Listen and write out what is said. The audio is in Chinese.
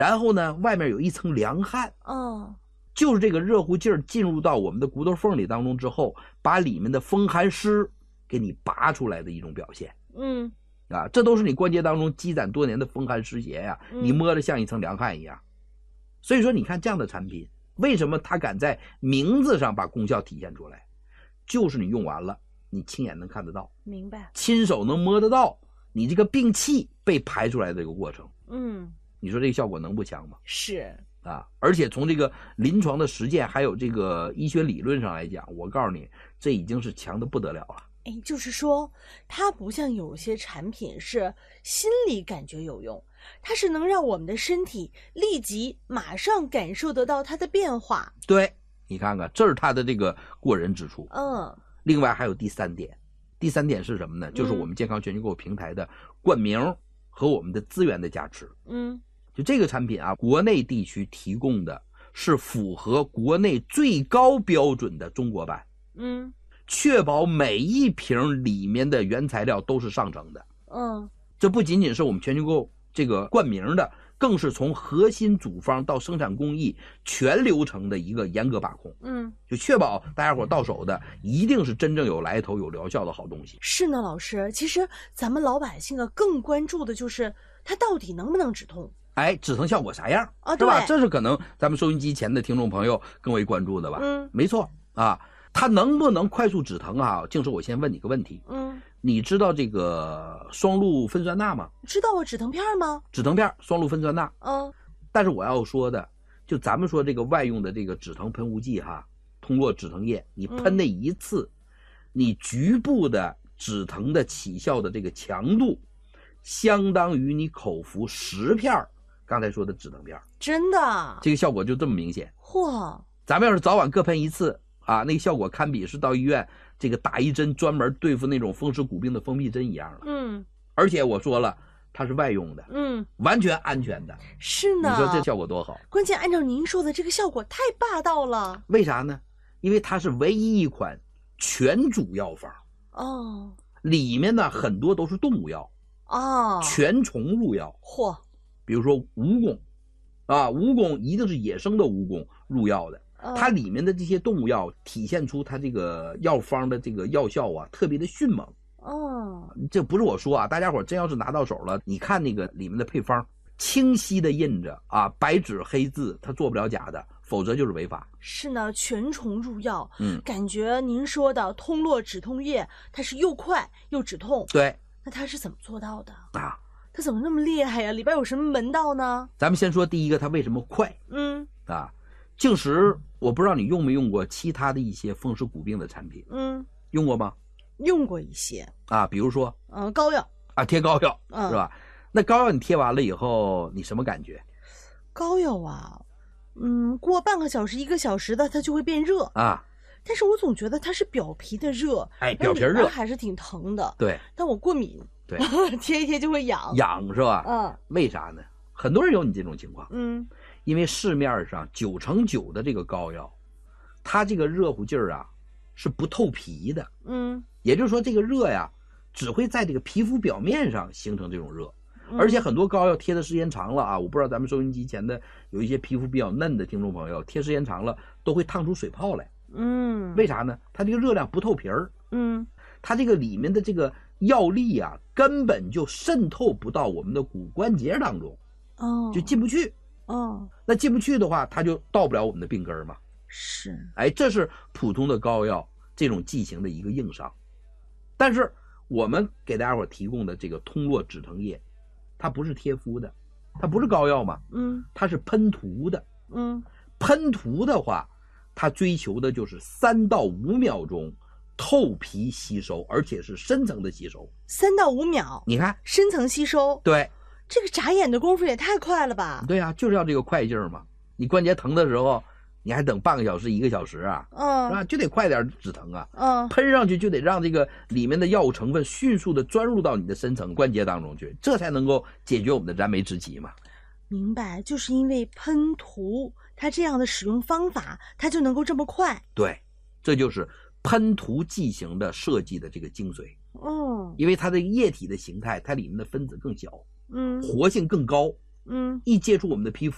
然后呢，外面有一层凉汗。 哦， 就是这个热乎劲儿进入到我们的骨头缝里当中之后，把里面的风寒湿给你拔出来的一种表现。这都是你关节当中积攒多年的风寒湿邪呀，你摸着像一层凉汗一样。所以说你看这样的产品，为什么它敢在名字上把功效体现出来？就是你用完了，你亲眼能看得到， 明白， 亲手能摸得到你这个病气被排出来的这个过程。你说这个效果能不强吗？ 是而且从这个临床的实践还有这个医学理论上来讲，我告诉你，这已经是强的不得了了。 就是说它不像有些产品是心里感觉有用，它是能让我们的身体立即马上感受得到它的变化。 对，你看看，这是它的这个过人之处。另外还有第三点是什么呢？就是我们健康全球购平台的冠名和我们的资源的加持。就这个产品国内地区提供的是符合国内最高标准的中国版。确保每一瓶里面的原材料都是上乘的。这不仅仅是我们全球购这个冠名的，更是从核心组方到生产工艺全流程的一个严格把控。就确保大家伙到手的一定是真正有来头有疗效的好东西。 是呢，老师，其实咱们老百姓更关注的就是它到底能不能止痛， 止疼效果啥样是吧？这是可能咱们收音机前的听众朋友更为关注的吧。没错它能不能快速止疼静师，我先问你个问题。你知道这个双氯芬酸钠吗？ 知道啊，止疼片吗？ 止疼片，双氯芬酸钠。但是我要说的，就咱们说这个外用的这个止疼喷雾剂通过止疼液，你喷那一次，你局部的止疼的起效的这个强度，相当于你口服10片刚才说的止疼片。真的？这个效果就这么明显。嚯！咱们要是早晚各喷一次那个效果堪比是到医院这个打一针专门对付那种风湿骨病的封闭针一样了。而且我说了，它是外用的，完全安全的。是呢，你说这效果多好？关键按照您说的，这个效果太霸道了。为啥呢？因为它是唯一一款全主药方。里面呢很多都是动物药全虫入药。嚯！比如说蜈蚣蜈蚣一定是野生的蜈蚣入药的。它里面的这些动物药体现出它这个药方的这个药效特别的迅猛。这不是我说大家伙真要是拿到手了，你看那个里面的配方清晰的印着白纸黑字，它做不了假的，否则就是违法。是呢，全虫入药。感觉您说的通络止痛液它是又快又止痛。对，那它是怎么做到的它怎么那么厉害呀？里边有什么门道呢？咱们先说第一个，它为什么快。净时我不知道你用没用过其他的一些风湿骨病的产品。用过吗？用过一些比如说膏药贴膏药是吧？那膏药你贴完了以后你什么感觉？膏药过半个小时1个小时的它就会变热但是我总觉得它是表皮的热，表皮热还是挺疼的。对，但我过敏。对贴一贴就会痒是吧？为啥呢？很多人有你这种情况。因为市面上9%的这个膏药，它这个热乎劲儿是不透皮的。也就是说这个热只会在这个皮肤表面上形成这种热。而且很多膏药贴的时间长了我不知道咱们收音机前的有一些皮肤比较嫩的听众朋友，贴时间长了都会烫出水泡来。为啥呢？它这个热量不透皮儿。它这个里面的这个药力根本就渗透不到我们的骨关节当中。就进不去。那进不去的话，它就到不了我们的病根嘛。是。这是普通的膏药这种剂型的一个硬伤。但是我们给大家伙提供的这个通络止疼液，它不是贴敷的，它不是膏药嘛。它是喷涂的。喷涂的话，它追求的就是3到5秒钟透皮吸收，而且是深层的吸收。3到5秒，你看深层吸收。对。这个眨眼的功夫也太快了吧？对就是要这个快劲儿嘛。你关节疼的时候，你还等半个小时1个小时是吧？就得快点止疼喷上去就得让这个里面的药物成分迅速的钻入到你的深层关节当中去，这才能够解决我们的燃眉之急嘛。明白，就是因为喷涂它这样的使用方法，它就能够这么快。对，这就是喷涂剂型的设计的这个精髓。因为它的液体的形态，它里面的分子更小。活性更高。一接触我们的皮肤